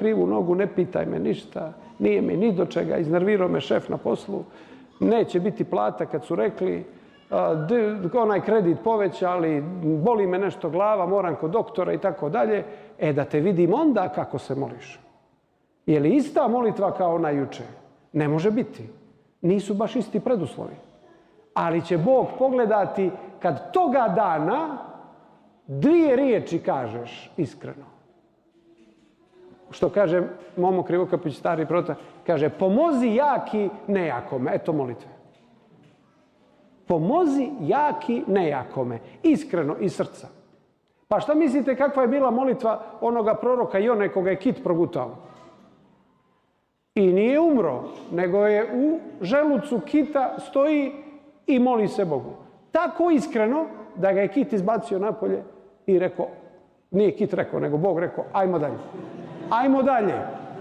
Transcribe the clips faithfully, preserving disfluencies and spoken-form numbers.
krivu nogu, ne pitaj me ništa, nije mi ni do čega, iznervirao me šef na poslu, neće biti plata kad su rekli, onaj kredit povećali, boli me nešto glava, moram kod doktora i tako dalje. E, da te vidim onda kako se moliš. Je li ista molitva kao ona juče? Ne može biti. Nisu baš isti preduslovi. Ali će Bog pogledati kad toga dana dvije riječi kažeš iskreno. Što kaže Momo Krivokapić, stari prota, kaže pomozi jaki nejakome. Eto molitve. Pomozi jaki nejakome. Iskreno, iz srca. Pa šta mislite kakva je bila molitva onoga proroka Jone koga je kit progutao? I nije umro, nego je u želucu kita stoji i moli se Bogu. Tako iskreno da ga je kit izbacio napolje i rekao, nije kit rekao, nego Bog rekao, ajmo dalje. Ajmo dalje.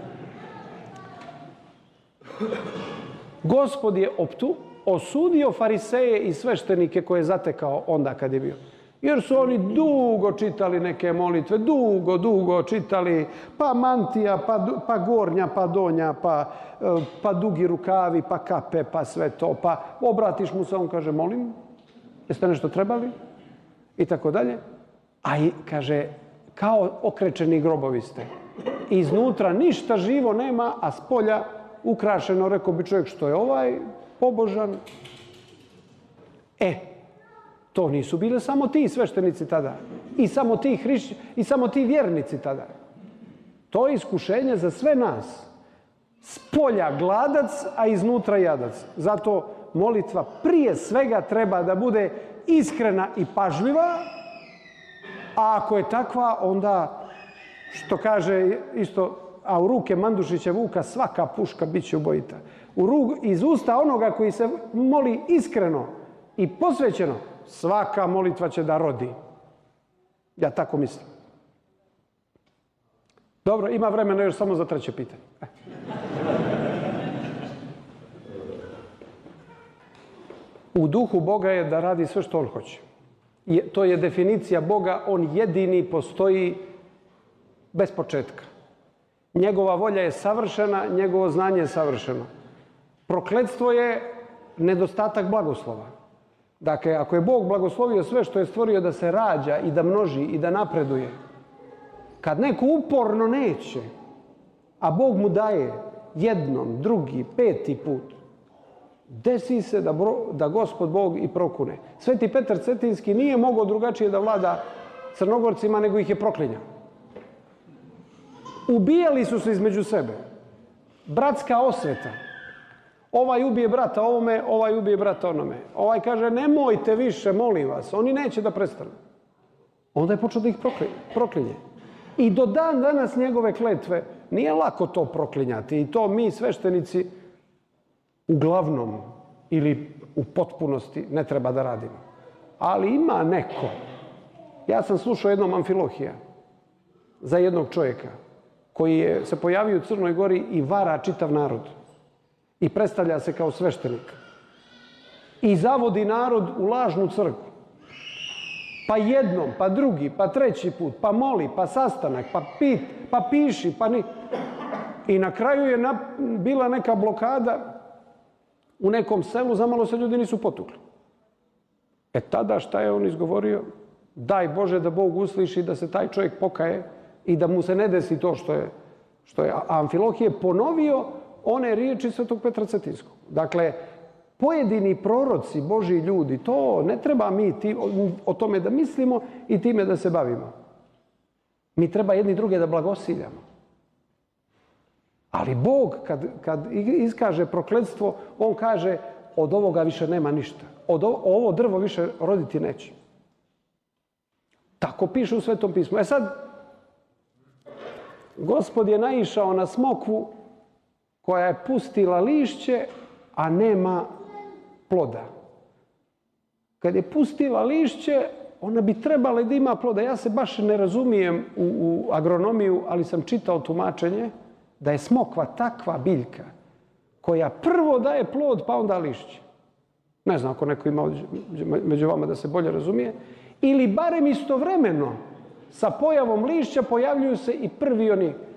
Gospod je optu osudio fariseje i sveštenike koje je zatekao onda kad je bio. Jer su oni dugo čitali neke molitve, dugo, dugo čitali, pa mantija, pa, pa gornja, pa donja, pa, pa dugi rukavi, pa kape, pa sve to, pa obratiš mu se, on kaže, molim, jeste nešto trebali? I tako dalje. A i, kaže, kao okrečeni grobovi ste. Iznutra ništa živo nema, a s polja ukrašeno, rekao bi čovjek, što je ovaj pobožan. E, to nisu bile samo ti sveštenici tada. I samo ti hrišći, i samo ti vjernici tada. To je iskušenje za sve nas. S polja gladac, a iznutra jadac. Zato molitva prije svega treba da bude iskrena i pažljiva, a ako je takva, onda, što kaže isto, a u ruke Mandušića Vuka svaka puška bit će ubojita. U rug, iz usta onoga koji se moli iskreno i posvećeno, svaka molitva će da rodi. Ja tako mislim. Dobro, ima vremena još samo za treće pitanje. U duhu Boga je da radi sve što on hoće. To je definicija Boga, on jedini postoji bez početka. Njegova volja je savršena, njegovo znanje je savršeno. Prokletstvo je nedostatak blagoslova. Dakle, ako je Bog blagoslovio sve što je stvorio da se rađa i da množi i da napreduje, kad neko uporno neće, a Bog mu daje jednom, drugi, peti put, desi se da, da Gospod Bog i prokune. Sveti Petar Cetinski nije mogao drugačije da vlada Crnogorcima, nego ih je proklinjao. Ubijali su se između sebe. Bratska osveta. Ovaj ubije brata ovome, ovaj ubije brata onome. Ovaj kaže, nemojte više, molim vas. Oni neće da prestanu. Onda je počeo da ih proklinje. I do dan danas njegove kletve nije lako to proklinjati. I to mi, sveštenici, uglavnom ili u potpunosti ne treba da radimo. Ali ima neko. Ja sam slušao jednom Amfilohija za jednog čovjeka koji je se pojavio u Crnoj Gori i vara čitav narod. I predstavlja se kao sveštenik. I zavodi narod u lažnu crkvu. Pa jednom, pa drugi, pa treći put, pa moli, pa sastanak, pa pit, pa piši, pa ni... I na kraju je na... bila neka blokada u nekom selu, zamalo se ljudi nisu potukli. E tada šta je on izgovorio? Daj Bože da Bog usliši da se taj čovjek pokaje i da mu se ne desi to što je... Što je. A Amfilohije ponovio one riječi Svetog Petra Cetinskog. Dakle, pojedini proroci, Božji ljudi, to ne treba mi ti, o, o tome da mislimo i time da se bavimo. Mi treba jedni druge da blagosiljamo. Ali Bog, kad, kad iskaže prokletstvo, on kaže od ovoga više nema ništa. Od ovo, ovo drvo više roditi neće. Tako piše u Svetom pismu. E sad, Gospod je naišao na smokvu koja je pustila lišće, a nema ploda. Kad je pustila lišće, ona bi trebala da ima ploda. Ja se baš ne razumijem u, u agronomiju, ali sam čitao tumačenje da je smokva takva biljka koja prvo daje plod, pa onda lišće. Ne znam ako neko ima među vama da se bolje razumije. Ili barem istovremeno sa pojavom lišća pojavljuju se i prvi oni